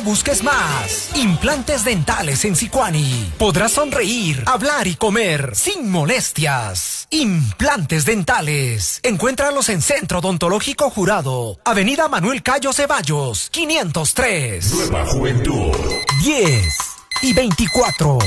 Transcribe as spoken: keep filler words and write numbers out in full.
busques más. Implantes dentales en Sicuani. Podrás sonreír, hablar y comer sin molestias. Implantes dentales. Encuéntralos en Centro Odontológico Jurado, Avenida Manuel Cayo Ceballos, quinientos tres. Nueva Juventud. diez y veinticuatro.